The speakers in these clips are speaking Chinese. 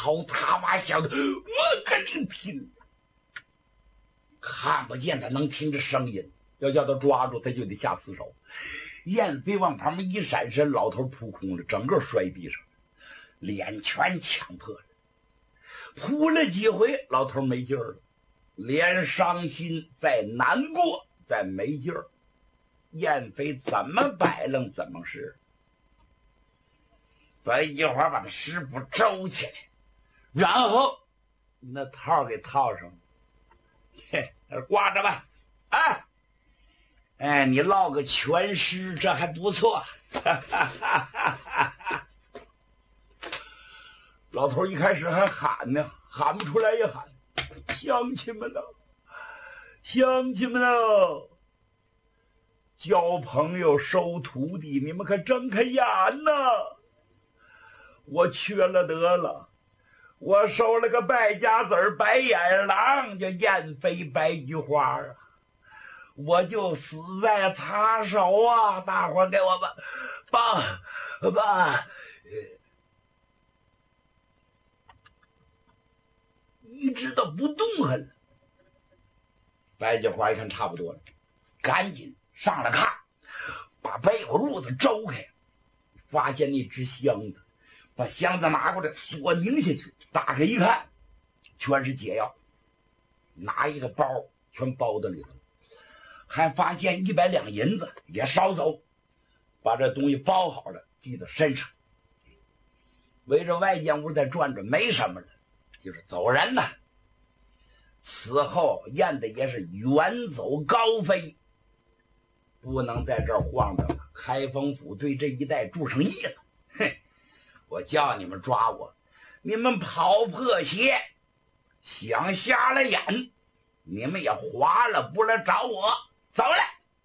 好他妈小的，我跟你拼！看不见他能听着声音，要叫他抓住他就得下死手。燕飞往旁边一闪身，老头扑空了，整个摔地上，脸全抢破了。扑了几回，老头没劲儿了，连伤心再难过再没劲儿。燕飞怎么摆弄怎么是。白菊花把他师傅周起来，然后那套给套上，嘿，挂着吧，哎，你落个全尸，这还不错。老头一开始还喊呢，喊不出来也喊，乡亲们呐，乡亲们呐，交朋友收徒弟，你们可睁开眼呐！我缺了德了，我收了个败家子儿白眼狼，叫燕飞白菊花啊！我就死在他手啊！大伙儿给我把一直都不动弹了。白菊花一看差不多了，赶紧上了炕，把被窝褥子周开，发现那只箱子，把箱子拿过来锁拧下去，打开一看，全是解药，拿一个包全包在里头，还发现100两银子也捎走，把这东西包好了系到身上，围着外间屋再转转，没什么了，就是走人了。此后燕子也是远走高飞，不能在这儿晃荡了。开封府对这一带注上意了，哼！我叫你们抓我，你们跑破鞋，想瞎了眼，你们也划了不来找我。走了，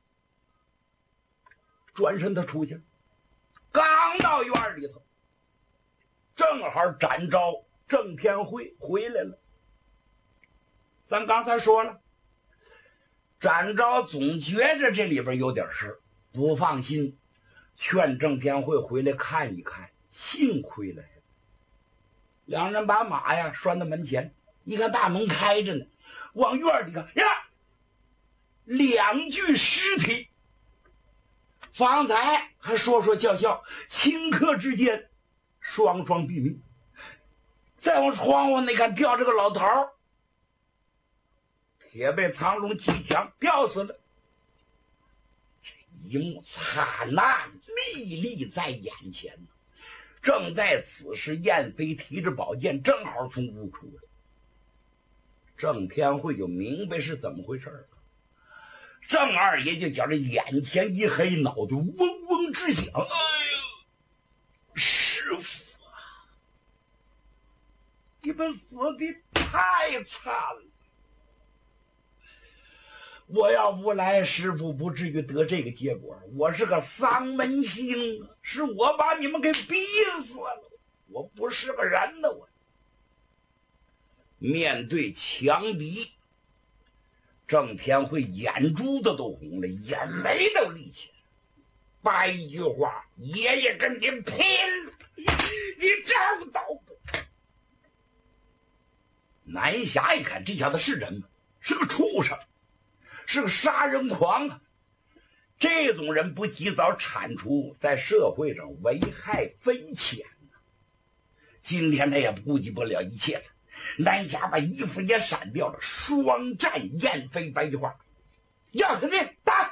转身他出去了，刚到院里头，正好展昭、郑天惠回来了。咱刚才说了，展昭总觉着这里边有点事，不放心，劝郑天惠回来看一看。幸亏了，两人把马呀拴到门前，一看大门开着呢，往院里看呀，2具尸体。方才还说说笑笑，顷刻之间双双毙命。再往窗户那看，吊着个老头儿，铁背藏龙骑墙，吊死了。这一幕惨难历历在眼前呢。正在此时，燕飞提着宝剑正好从屋出来，郑天惠就明白是怎么回事了。郑二爷就觉着眼前一黑，脑袋嗡嗡直响。哎呦，师傅啊，你们死的太惨了！我要不来，师傅不至于得这个结果。我是个丧门星，是我把你们给逼死了，我不是个人呢。我面对强敌，郑天惠眼珠子都红了，眼眉都立起来。白菊花，爷爷跟你拼了，你找到不？南侠一看，这小子是人吗？是个畜生，是个杀人狂啊！这种人不及早铲除，在社会上危害非浅啊！今天他也顾及不了一切了。南侠把衣服也闪掉了，双战燕飞白菊花，要他命打！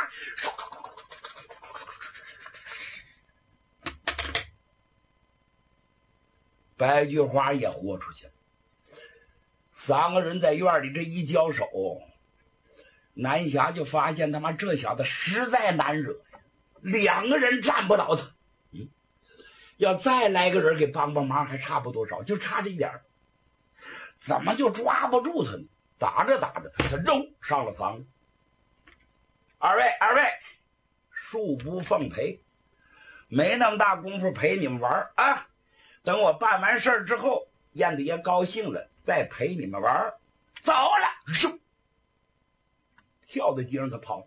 白菊花也豁出去了。3个人在院里这一交手，南侠就发现他妈这小子实在难惹呀，2个人战不倒他。要再来个人给帮忙还差不多少，就差这一点，怎么就抓不住他呢？打着打着，他肉上了房。二位，恕不奉陪，没那么大功夫陪你们玩啊！等我办完事儿之后，燕子爷高兴了，再陪你们玩。走了，嗖，跳在地上他跑。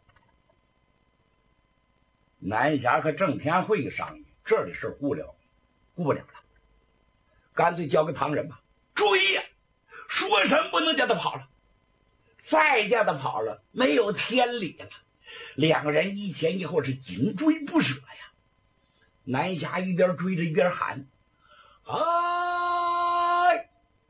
南侠和郑天惠一商议，这里事顾不了了， 干脆交给旁人吧。追呀，说什么不能叫他跑了，再叫他跑了没有天理了。两个人一前一后是紧追不舍呀。南霞一边追着一边喊：“啊！